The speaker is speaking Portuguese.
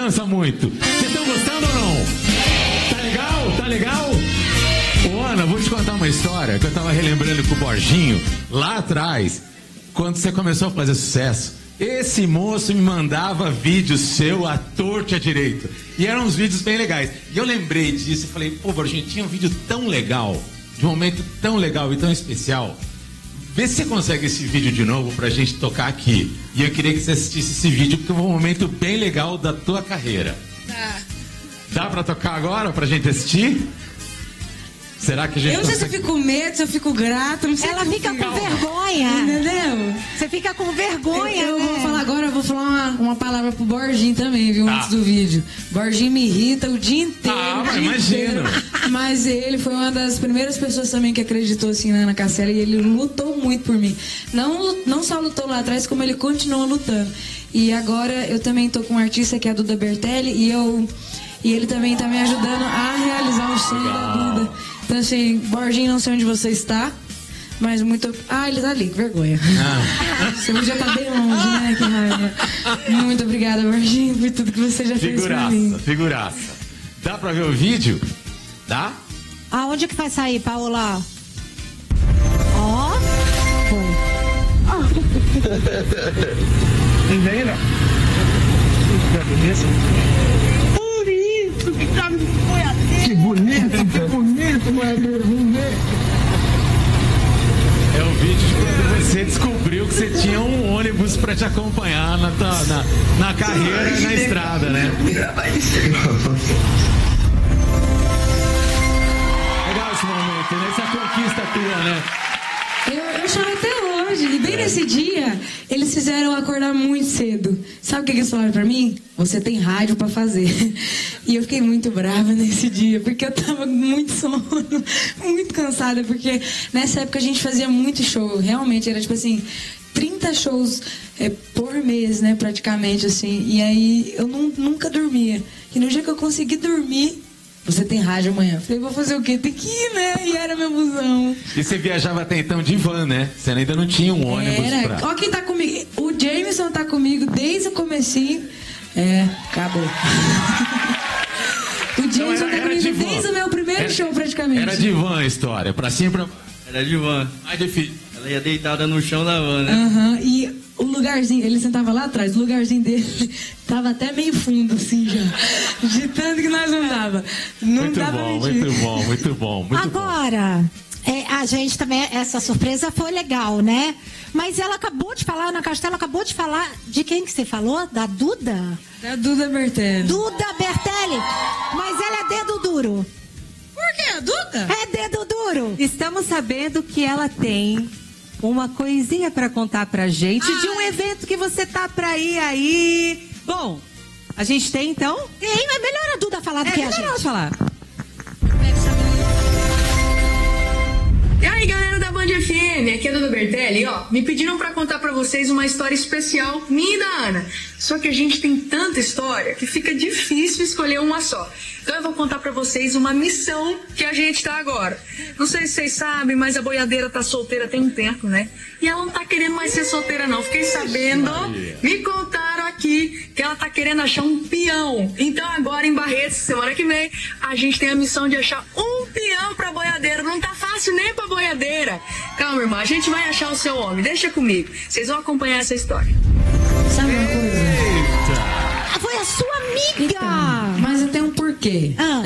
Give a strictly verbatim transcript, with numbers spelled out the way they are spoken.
dança muito. Vocês estão gostando ou não? Tá legal? Tá legal? Ô, Ana, vou te contar uma história que eu tava relembrando com o Borginho lá atrás, quando você começou a fazer sucesso. Esse moço me mandava vídeos seu à torta e à direita. E eram uns vídeos bem legais. E eu lembrei disso e falei, pô, Borginho, tinha um vídeo tão legal, de um momento tão legal e tão especial. Vê se você consegue esse vídeo de novo pra gente tocar aqui. E eu queria que você assistisse esse vídeo, porque foi um momento bem legal da tua carreira. Tá. Dá pra tocar agora, pra gente assistir? Será que a gente Eu não sei consegue... se eu fico com medo, se eu fico grata, não sei. Ela fica com calma. vergonha. Entendeu? Você fica com vergonha, Eu, eu né? vou falar agora, eu vou falar uma, uma palavra pro Borginho também, viu? Tá. Antes do vídeo. Borginho me irrita o dia inteiro. Ah, o mas dia imagino. inteiro. Mas ele foi uma das primeiras pessoas também que acreditou assim na Ana Castela e ele lutou muito por mim. Não, não só lutou lá atrás, como ele continua lutando. E agora eu também tô com um artista que é a Duda Bertelli e eu e ele também tá me ajudando a realizar o sonho da Duda. Então assim, Borginho, não sei onde você está, mas muito... Ah, ele tá ali, que vergonha. Ah. Você já tá bem longe, né? Que raiva. Muito obrigada, Borginho, por tudo que você já fez por mim. Figuraça, figuraça. Dá pra ver o vídeo? Dá? Aonde que vai sair, Paola? Ó. Primeiro. Por isso que tá me boiadeiro. Que bonito, que bonito, boiadeiro. Vamos ver. É o vídeo de quando você descobriu que você tinha um ônibus pra te acompanhar na, tua, na, na carreira e na estrada, né? Legal esse momento, né? Essa conquista tua, né? Eu, eu choro até hoje. E bem nesse dia, eles fizeram eu acordar muito cedo. Sabe o que eles falaram pra mim? Você tem rádio pra fazer. E eu fiquei muito brava nesse dia, porque eu tava com muito sono, muito cansada, porque nessa época a gente fazia muito show. Realmente, era tipo assim, trinta shows é, por mês, né, praticamente, assim. E aí eu não, nunca dormia. E no dia que eu consegui dormir, você tem rádio amanhã. Falei, vou fazer o quê? Tem que ir, né? E era minha busão. E você viajava até então de van, né? Você ainda não tinha um ônibus Era. pra... Ó quem tá comigo. O Jameson tá comigo desde o comecinho. É, acabou. O Jameson tá comigo desde o meu primeiro era, show, praticamente. Era de van a história, pra cima e pra... Era de van. Mais difícil. Ela ia deitada no chão da van, né? Aham, uhum. E o lugarzinho, ele sentava lá atrás, o lugarzinho dele tava até meio fundo, assim, já. De tanto que nós andava. Não muito dava bom, mentir. muito bom, muito bom, muito Agora, é, a gente também, essa surpresa foi legal, né? Mas ela acabou de falar, Ana Castela acabou de falar, de quem que você falou? Da Duda? Da Duda Bertelli. Duda Bertelli. Mas ela é dedo duro. Por quê? A Duda? É dedo duro. Estamos sabendo que ela tem uma coisinha pra contar pra gente de um evento que você tá pra ir aí. Bom, a gente tem então? Tem, mas melhor a Duda falar do É que a melhor ela gente. falar. E aí, galera da Band F M, aqui é a Duda Bertelli, ó, me pediram pra contar pra vocês uma história especial minha e da Ana. Só que a gente tem tanta história que fica difícil escolher uma só. Então eu vou contar pra vocês uma missão que a gente tá agora. Não sei se vocês sabem, mas a boiadeira tá solteira tem um tempo, né? E ela não tá querendo mais ser solteira não. Fiquei sabendo, me contaram aqui que ela tá querendo achar um peão. Então agora em Barretos, semana que vem, a gente tem a missão de achar um peão pra boiadeira. Não tá fácil nem pra boiadeira. Calma, irmã, a gente vai achar o seu homem. Deixa comigo. Vocês vão acompanhar essa história. Sabe uma coisa? Ah, foi a sua amiga. Então, mas tem um porquê. Ah.